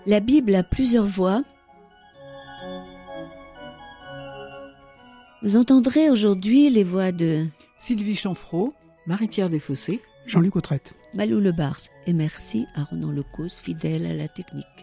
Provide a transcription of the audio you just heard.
La Bible a plusieurs voix. Vous entendrez aujourd'hui les voix de Sylvie Chanfraud, Marie-Pierre Desfossés, Jean-Luc Autrette. Malou Lebars. Et merci à Ronan Lecause, fidèle à la technique.